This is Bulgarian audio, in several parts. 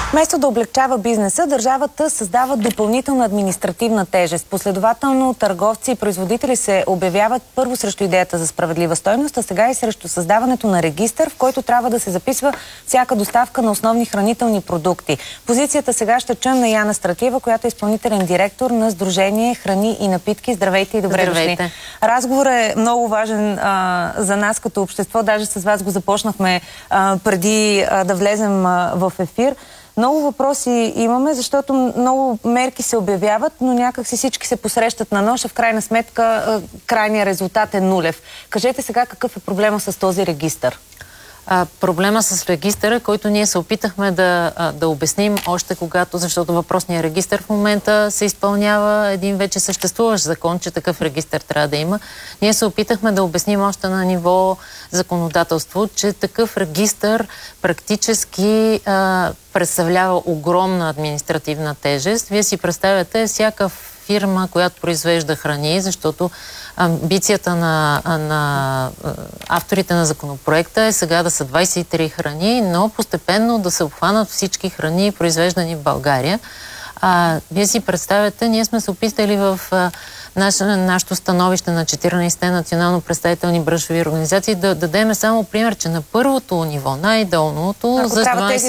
Вместо да облегчава бизнеса, държавата създава допълнителна административна тежест. Последователно търговци и производители се обявяват първо срещу идеята за справедлива стойност, а сега и срещу създаването на регистър, в който трябва да се записва всяка доставка на основни хранителни продукти. Позицията сега ще чуем на Яна Стратиева, която е изпълнителен директор на Сдружение Храни и напитки. Здравейте и добре дошли. Разговорът е много важен за нас като общество. Даже с вас го започнахме преди да влезем в ефир. Много въпроси имаме, защото много мерки се обявяват, но някак си всички се посрещат на нож, а в крайна сметка крайният резултат е нулев. Кажете сега какъв е проблема с този регистър? Проблема с регистъра, който ние се опитахме да обясним още когато, защото въпросният регистър в момента се изпълнява един вече съществуващ закон, че такъв регистър трябва да има. Ние се опитахме да обясним още на ниво законодателство, че такъв регистър практически представлява огромна административна тежест. Вие си представяте всяка фирма, която произвежда храни, защото амбицията на авторите на законопроекта е сега да са 23 храни, но постепенно да се обхванат всички храни, произвеждани в България. Вие си представяте, ние сме се опитали в нашето становище на 14-те национално представителни браншови организации да дадем само пример, че на първото ниво, най-долното, за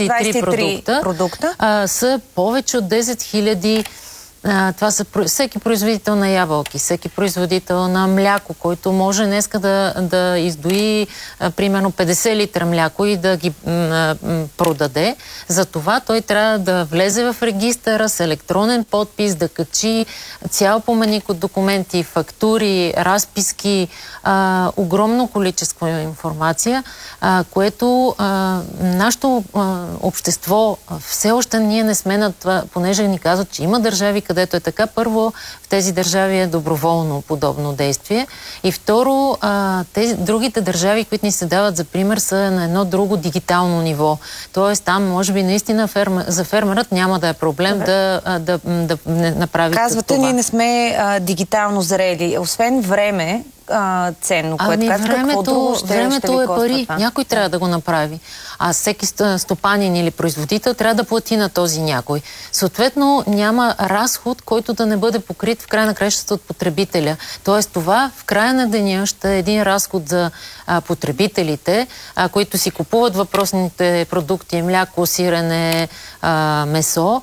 23 продукта са повече от 10 000. Това са всеки производител на ябълки, всеки производител на мляко, който може днеска да издои примерно 50 литра мляко и да ги продаде. За това той трябва да влезе в регистъра с електронен подпис, да качи цял поменик от документи, фактури, разписки, огромно количество информация, което нашето общество все още ние не сме на това, понеже ни казват, че има държави, където е така. Първо, в тези държави е доброволно подобно действие. И второ, другите държави, които ни се дават за пример, са на едно друго дигитално ниво. Тоест там, може би, наистина за фермерът няма да е проблем да направи това. Казвате, ние не сме дигитално зрели. Освен време, ценно, което времето е пари. Някой трябва да го направи. А всеки стопанин или производител трябва да плати на този някой. Съответно, няма разход, който да не бъде покрит в края на краищата от потребителя. Тоест това в края на деня ще е един разход за потребителите, които си купуват въпросните продукти, мляко, сирене, месо.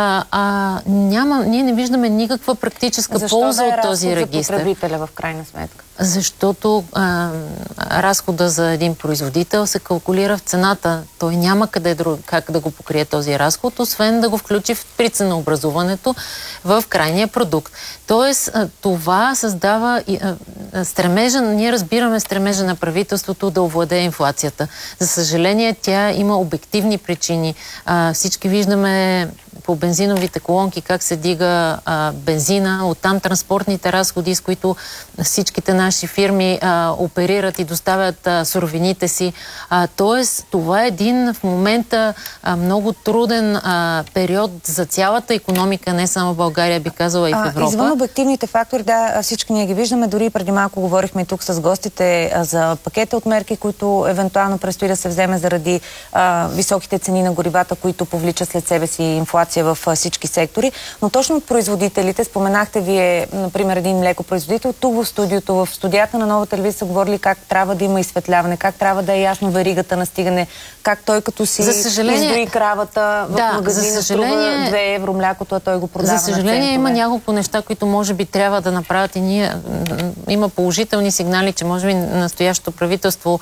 Ние не виждаме никаква практическа полза от този регистър. Защо да е разход за потребителя в крайна сметка? Защото разхода за един производител се калкулира в цената. Той няма как да го покрие този разход, освен да го включи при ценообразуването в крайния продукт. Тоест, това създава стремежа, ние разбираме стремежа на правителството да овладее инфлацията. За съжаление, тя има обективни причини. Всички виждаме по бензиновите колонки как се дига бензина, оттам транспортните разходи, с които всичките наши фирми оперират и доставят суровините си. Тоест, това е един в момента много труден период за цялата икономика, не само в България, би казала и в Европа. Извън обективните фактори, да, всички ние ги виждаме. Дори преди малко говорихме тук с гостите за пакета от мерки, които евентуално предстои да се вземе заради високите цени на горивата, които повличат след себе си инфлация в всички сектори. Но точно от производителите, споменахте вие, например, един млекопроизводител, тук в студиото, в студията на Нова телевизия са говорили как трябва да има изсветляване, как трябва да е ясно веригата на стигане, как той като си издои кравата в магазина струва 2 евро млякото, а той го продава. За съжаление има няколко неща, които може би трябва да направят и ние. Има положителни сигнали, че може би настоящото правителство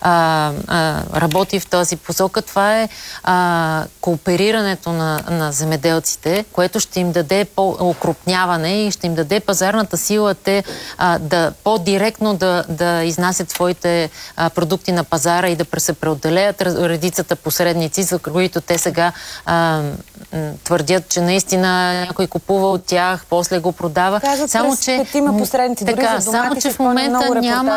работи в тази посока. Това е кооперирането на земеделците, което ще им даде по-окрупняване и ще им даде пазарната сила те по-директно да изнасят своите продукти на пазара и да се преодолеят редицата посредници, за които те сега твърдят, че наистина някой купува от тях, после го продава. Само че в момента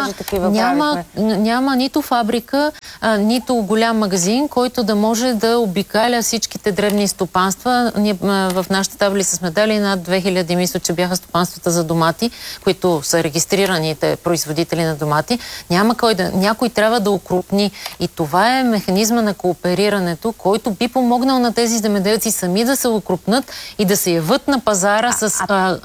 няма нито фабрика, нито голям магазин, който да може да обикаля всичките дребни стопанства ние в нашата таблица сме дали над 2000, мисля, че бяха стопанствата за домати, които са регистрираните производители на домати. Няма кой да... Някой трябва да укрупни. И това е механизма на кооперирането, който би помогнал на тези земеделци сами да се укрупнат и да се яват на пазара с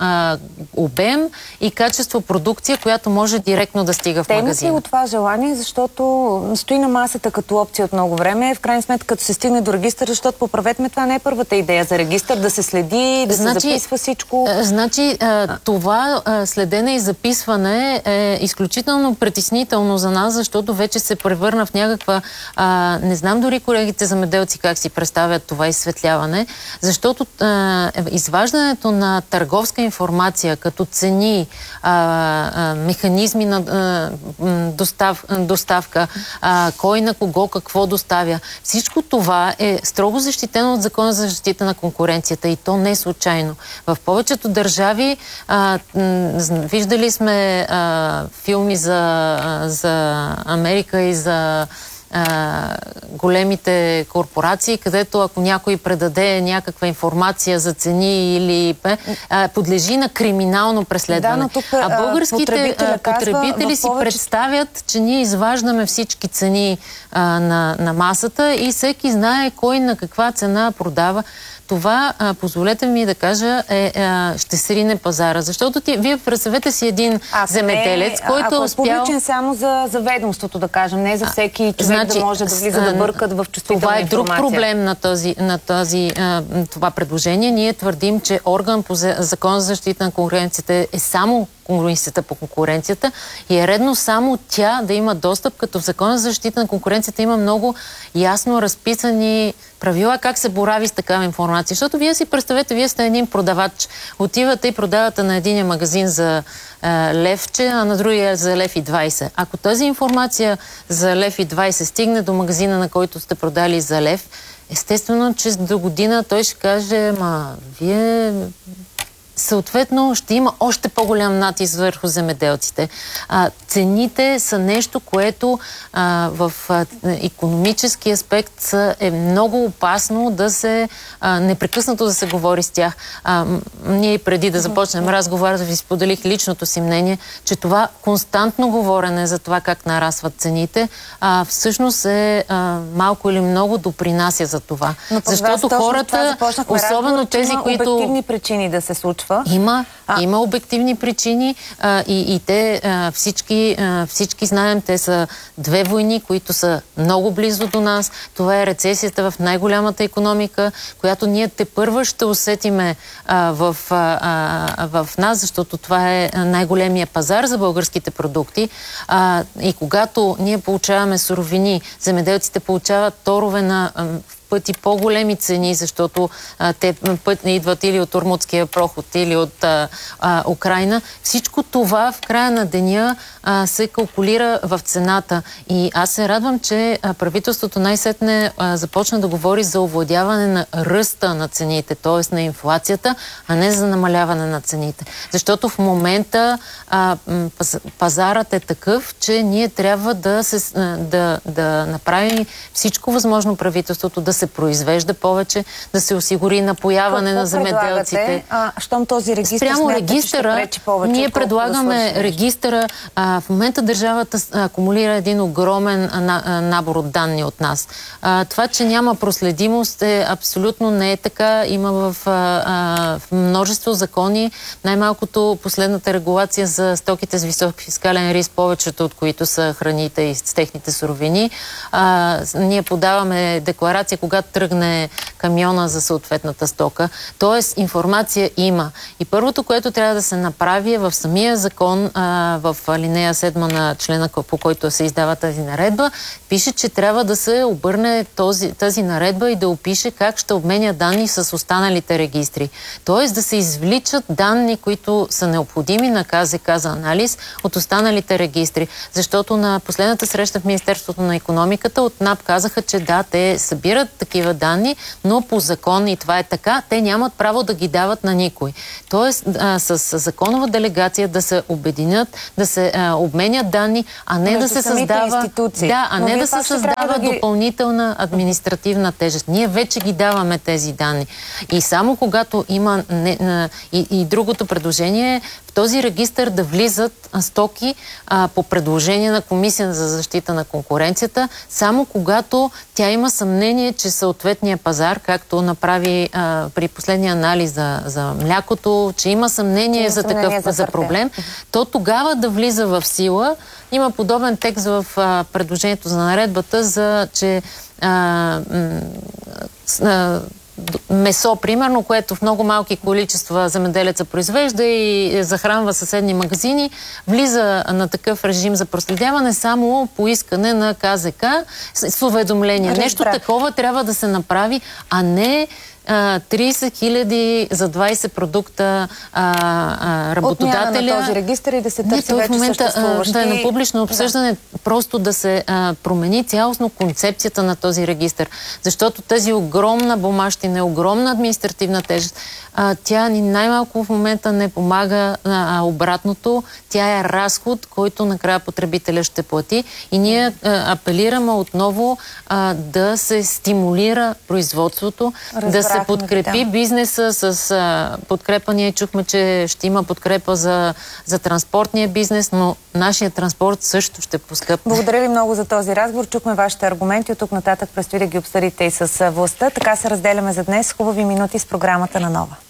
обем и качество продукция, която може директно да стига в магазина. Те имат ли от това желание, защото стои на масата като опция от много време, в крайна сметка като се стигне до регистър, защото поправете ме, това не е първата идея за регистър, да се следи, да се записва всичко. Значи това следене и записване е изключително притеснително за нас, защото вече се превърна в някаква... не знам дори колегите земеделци как си представят това изсветляване, защото изваждането на търговска информация, като цени, механизми на доставка, кой на кого какво доставя, всичко това е строго защитено от Закона за защита на конкуренцията и то не е случайно. В повечето държави виждали сме филми за Америка и за големите корпорации, където ако някой предаде някаква информация за цени или подлежи на криминално преследване. Да, но тук, а българските потребители си представят, че ние изваждаме всички цени на масата и всеки знае кой на каква цена продава. Това, позволете ми да кажа, ще срине пазара. Защото вие представете си един земеделец, който е публичен само за ведомството, да кажем, не за всеки човек да може да влиза да бъркат в чувствителна това е информация. Друг проблем на това предложение. Ние твърдим, че орган по Закон за защита на конкуренцията е само Комисията по конкуренцията и е редно само тя да има достъп, като в Закона за защита на конкуренцията има много ясно разписани правила как се борави с такава информация. Защото вие си представете, вие сте един продавач, отивате и продавате на единия магазин за левче, а на другия за 1,20 лв. Ако тази информация за 1,20 лв. стигне до магазина, на който сте продали за лев, естествено, че до година той ще каже, вие... Съответно, ще има още по-голям натиск върху земеделците. Цените са нещо, което в икономически аспект е много опасно да се непрекъснато да се говори с тях. Ние преди да започнем разговора, ви споделих личното си мнение, че това константно говорене за това как нарастват цените, всъщност е малко или много допринася за това. Защото хората, особено тези, които... обективни причини да се случва. Има обективни причини и те всички знаем, те са две войни, които са много близо до нас. Това е рецесията в най-голямата икономика, която ние тепърва ще усетиме в нас, защото това е най-големия пазар за българските продукти. И когато ние получаваме суровини, земеделците получават торове на пъти по-големи цени, защото те идват или от Ормудския проход, или от Украйна. Всичко това в края на деня се калкулира в цената. И аз се радвам, че правителството най-сетне започна да говори за овладяване на ръста на цените, т.е. на инфлацията, а не за намаляване на цените. Защото в момента пазарът е такъв, че ние трябва да направим всичко възможно правителството да се произвежда повече, да се осигури напояване на земеделците. Щом този регистър спрямо регистъра, ние предлагаме регистъра. В момента държавата акумулира един огромен набор от данни от нас. Това, че няма проследимост, абсолютно не е така. Има в множество закони, най-малкото последната регулация за стоките с висок фискален риск, повечето от които са храните и с техните суровини. Ние подаваме декларация, когато тръгне камиона за съответната стока. Тоест, информация има. И първото, което трябва да се направи е в самия закон, в алинея 7 на члена, по който се издава тази наредба, пише, че трябва да се обърне тази наредба и да опише как ще обменя данни с останалите регистри. Тоест да се извличат данни, които са необходими на КЗК за анализ от останалите регистри. Защото на последната среща в Министерството на икономиката от НАП казаха, че да, те събират такива данни, но но по закон, и това е така, те нямат право да ги дават на никой. Тоест, с законова делегация да се обединят, да се обменят данни, а не да се създава... институции. Да, а не да се създава допълнителна административна тежест. Ние вече ги даваме тези данни. И само когато има... И другото предложение е в този регистър да влизат стоки по предложение на Комисия за защита на конкуренцията, само когато тя има съмнение, че съответния пазар, както направи при последния анализ за млякото, че има съмнение за такъв проблем, то тогава да влиза в сила. Има подобен текст в предложението за наредбата, че месо, примерно, което в много малки количества земеделеца произвежда и захранва съседни магазини, влиза на такъв режим за проследяване само по искане на КЗК с уведомление. Нещо такова трябва да се направи, а не 30 хиляди за 20 продукта работодателя. Отмяна на този регистър и да се търси вече съществуващи. Да е на публично обсъждане, просто да се промени цялостно концепцията на този регистър. Защото тази огромна бумащина, огромна административна тежест, тя ни най-малко в момента не помага, обратното. Тя е разход, който накрая потребителя ще плати. И ние апелираме отново да се стимулира производството, да се подкрепи бизнеса с подкрепа. Ние чухме, че ще има подкрепа за транспортния бизнес, но нашия транспорт също ще поскъпне. Благодаря ви много за този разговор. Чухме вашите аргументи. От тук нататък предстои да ги обсъдите и с властта. Така се разделяме за днес. Хубави минути с програмата на Нова.